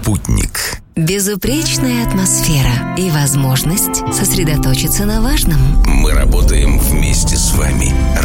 Спутник. Безупречная атмосфера и возможность сосредоточиться на важном. Мы работаем вместе с вами,